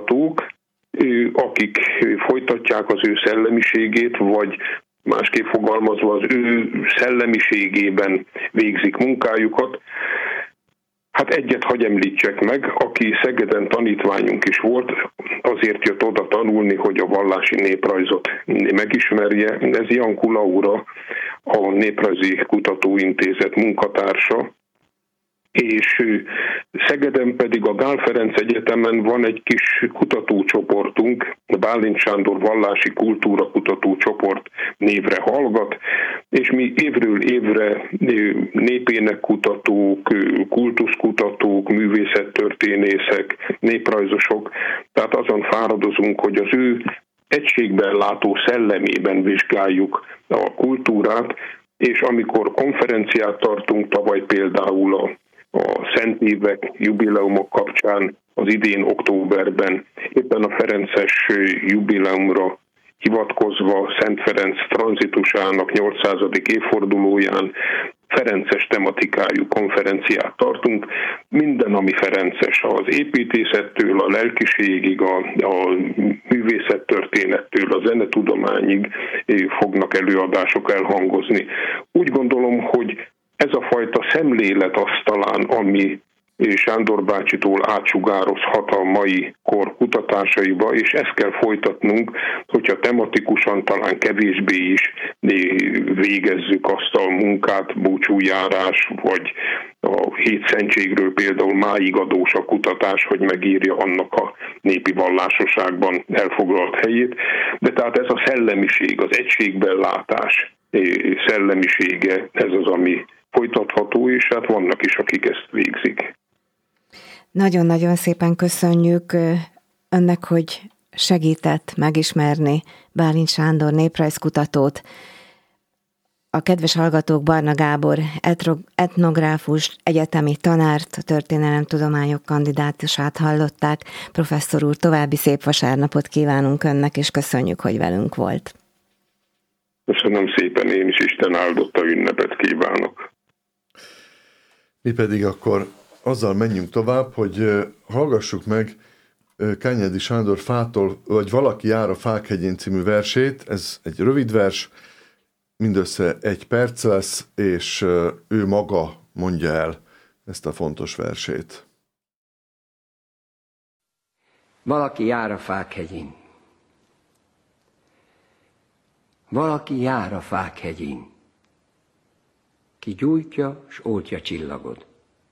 kutatók, akik folytatják az ő szellemiségét, vagy másképp fogalmazva az ő szellemiségében végzik munkájukat. Hát egyet hagy említsek meg, aki Szegeden tanítványunk is volt, azért jött oda tanulni, hogy a vallási néprajzot megismerje. Ez Janku Laura, a Néprajzi Kutatóintézet munkatársa, és Szegeden pedig a Gál Ferenc Egyetemen van egy kis kutatócsoportunk, a Bálint Sándor Vallási Kultúra Kutatócsoport névre hallgat, és mi évről évre népének kutatók, kultuszkutatók, művészettörténészek, néprajzosok, tehát azon fáradozunk, hogy az ő egységben látó szellemében vizsgáljuk a kultúrát, és amikor konferenciát tartunk, tavaly például a Szent Évek, jubileumok kapcsán az idén októberben, éppen a ferences jubileumra hivatkozva Szent Ferenc tranzitusának 800. évfordulóján ferences tematikájú konferenciát tartunk. Minden, ami ferences, az építészettől, a lelkiségig, a művészettörténettől, a zenetudományig fognak előadások elhangozni. Úgy gondolom, hogy ez a fajta szemlélet az talán, ami Sándor bácsitól átsugározhat a mai kor kutatásaiba, és ezt kell folytatnunk, hogyha tematikusan talán kevésbé is végezzük azt a munkát, búcsújárás, vagy a Hétszentségről például máig adós a kutatás, hogy megírja annak a népi vallásosságban elfoglalt helyét. De tehát ez a szellemiség, az egységben látás szellemisége, ez az, ami folytatható, és hát vannak is, akik ezt végzik. Nagyon-nagyon szépen köszönjük önnek, hogy segített megismerni Bálint Sándor néprajzkutatót. A kedves hallgatók Barna Gábor etnográfus, egyetemi tanárt, a történelemtudományok kandidátusát hallották. Professzor úr, további szép vasárnapot kívánunk önnek, és köszönjük, hogy velünk volt. Köszönöm szépen, én is Isten áldotta ünnepet kívánok. Mi pedig akkor azzal menjünk tovább, hogy hallgassuk meg Kányádi Sándor Fától, vagy Valaki jár a Fákhegyén című versét. Ez egy rövid vers, mindössze 1 perc lesz, és ő maga mondja el ezt a fontos versét. Valaki jár a Fákhegyén. Valaki jár a Fákhegyén, ki gyújtja s oltja csillagod.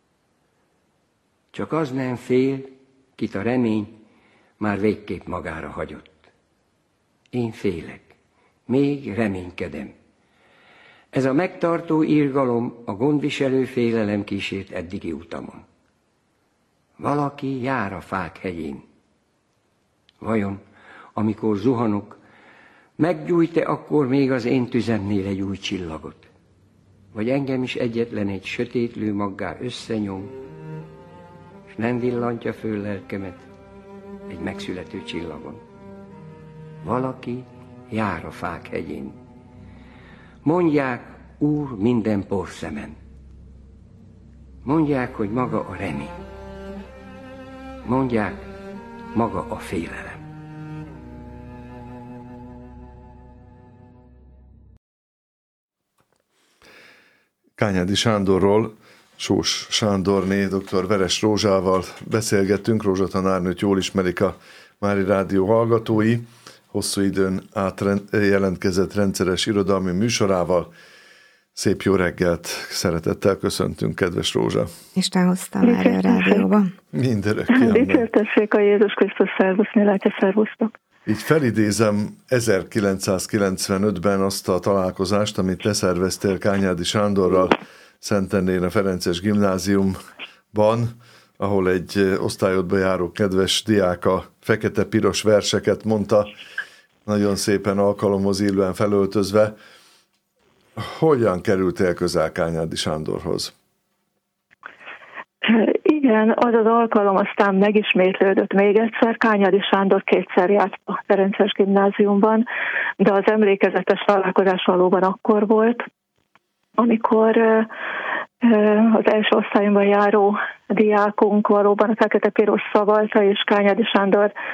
Csak az nem fél, kit a remény már végképp magára hagyott. Én félek, még reménykedem. Ez a megtartó irgalom, a gondviselő félelem kísért eddigi utamon. Valaki jár a Fákhegyén. Vajon, amikor zuhanok, meggyújt-e akkor még az én tüzemnél egy új csillagot? Vagy engem is egyetlen egy sötétlő maggá összenyom, és nem villantja föl lelkemet egy megszülető csillagon? Valaki jár a Fákhegyén. Mondják, Úr, minden porszemen. Mondják, hogy maga a remény. Mondják, maga a félelem. Kányádi Sándorról Sós Sándorné, dr. Veres Rózsával beszélgettünk. Rózsa tanárnőt jól ismerik a Mári Rádió hallgatói. Hosszú időn át jelentkezett rendszeres irodalmi műsorával. Szép jó reggelt, szeretettel köszöntünk, kedves Rózsa. Isten hozta már a rádióba. Mindörökké. Dicsértessék a Jézus Krisztus, szervusz, Milátja, szervusztok. Így felidézem 1995-ben azt a találkozást, amit te szerveztél Kányádi Sándorral Szentendrén a Ferences Gimnáziumban, ahol egy osztályodba járó kedves diák a fekete-piros verseket mondta, nagyon szépen alkalomhoz illően felöltözve. Hogyan kerültél közel Kányádi Sándorhoz? Igen, az az alkalom aztán megismétlődött még egyszer. Kányádi Sándor 2-szer járt a Ferences Gimnáziumban, de az emlékezetes találkozás valóban akkor volt, amikor az első osztályomban járó diákunk valóban a fekete-piros szavalta, és Kányádi Sándor